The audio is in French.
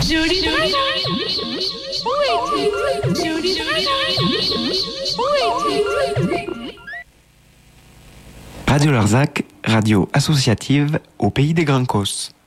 Jolie Dragon. Où es-tu? Jolie Dragon. Où es-tu? Radio Larzac, radio associative au pays des Grands Cosses.